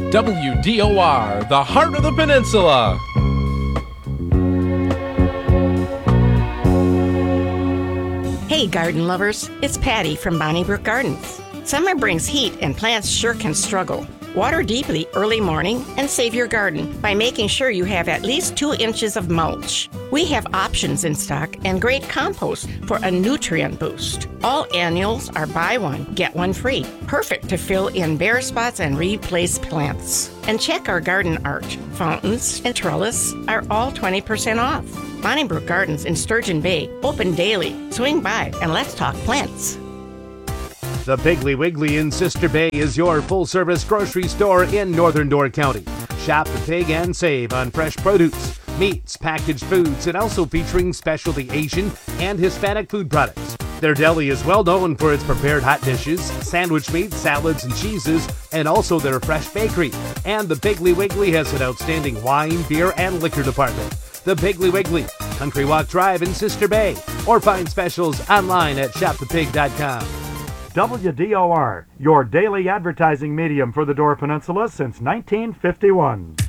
WDOR, the heart of the peninsula. Hey garden lovers, it's Patty from Bonnybrook Gardens. Summer brings heat and plants sure can struggle. Water deeply early morning and save your garden by making sure you have at least 2 inches of mulch. We have options in stock and great compost for a nutrient boost. All annuals are buy one, get one free. Perfect to fill in bare spots and replace plants. And check our garden art. Fountains and trellis are all 20% off. Bonnybrook Gardens in Sturgeon Bay, open daily. Swing by and let's talk plants. The Piggly Wiggly in Sister Bay is your full-service grocery store in Northern Door County. Shop the pig and save on fresh produce, meats, packaged foods, and also featuring specialty Asian and Hispanic food products. Their deli is well known for its prepared hot dishes, sandwich meats, salads, and cheeses, and also their fresh bakery. And the Piggly Wiggly has an outstanding wine, beer, and liquor department. The Piggly Wiggly, Country Walk Drive in Sister Bay, or find specials online at shopthepig.com. WDOR, your daily advertising medium for the Door Peninsula since 1951.